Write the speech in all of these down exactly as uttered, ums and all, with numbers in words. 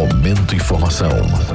Momento Informação.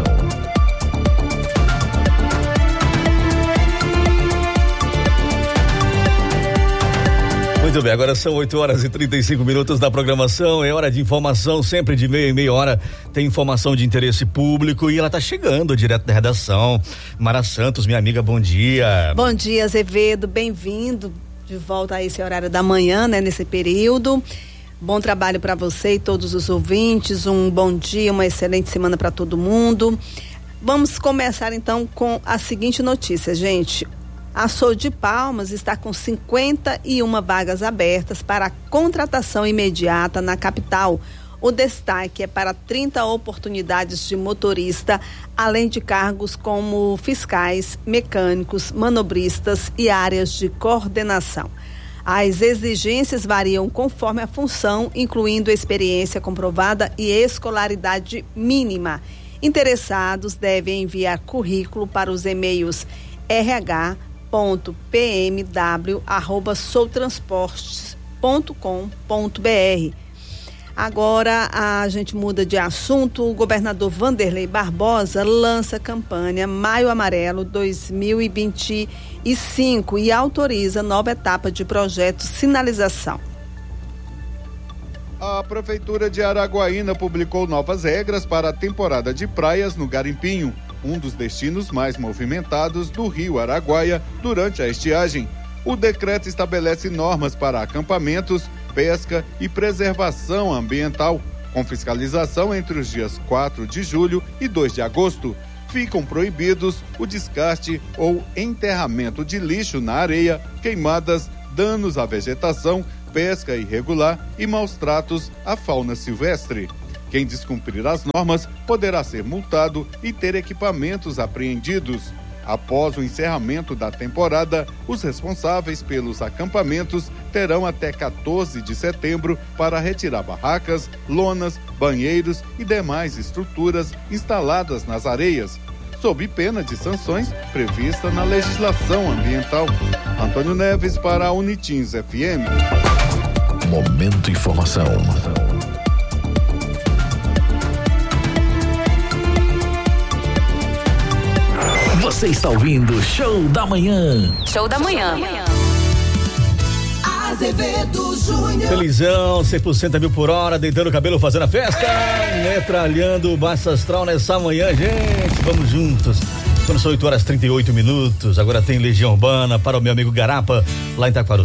Muito bem, agora são oito horas e trinta e cinco minutos da programação, é hora de informação, sempre de meia em meia hora tem informação de interesse público e ela tá chegando direto da redação. Mara Santos, minha amiga, bom dia. Bom dia, Azevedo, bem-vindo de volta a esse horário da manhã, né, nesse período. Bom trabalho para você e todos os ouvintes, um bom dia, uma excelente semana para todo mundo. Vamos começar então com a seguinte notícia, gente. A Sou de Palmas está com cinquenta e uma vagas abertas para a contratação imediata na capital. O destaque é para trinta oportunidades de motorista, além de cargos como fiscais, mecânicos, manobristas e áreas de coordenação. As exigências variam conforme a função, incluindo experiência comprovada e escolaridade mínima. Interessados devem enviar currículo para os e-mails r h ponto p m w arroba soutransportes ponto com ponto b r. Agora a gente muda de assunto. O governador Vanderlei Barbosa lança a campanha Maio Amarelo dois mil e vinte e cinco e autoriza nova etapa de projeto Sinalização. A Prefeitura de Araguaína publicou novas regras para a temporada de praias no Garimpinho, um dos destinos mais movimentados do Rio Araguaia durante a estiagem. O decreto estabelece normas para acampamentos, pesca e preservação ambiental, com fiscalização entre os dias quatro de julho e dois de agosto. Ficam proibidos o descarte ou enterramento de lixo na areia, queimadas, danos à vegetação, pesca irregular e maus tratos à fauna silvestre. Quem descumprir as normas poderá ser multado e ter equipamentos apreendidos. Após o encerramento da temporada, os responsáveis pelos acampamentos terão até quatorze de setembro para retirar barracas, lonas, banheiros e demais estruturas instaladas nas areias, sob pena de sanções prevista na legislação ambiental. Antônio Neves para a Unitins F M. Momento Informação. Você está ouvindo Show da Manhã. Show da Manhã. Azevedo Júnior. Felizão, cem por cento a mil por hora, deitando o cabelo, fazendo a festa, metralhando o Baixo Astral nessa manhã, gente, vamos juntos. Quando são oito horas e trinta e oito minutos, agora tem Legião Urbana para o meu amigo Garapa, lá em Taquarus.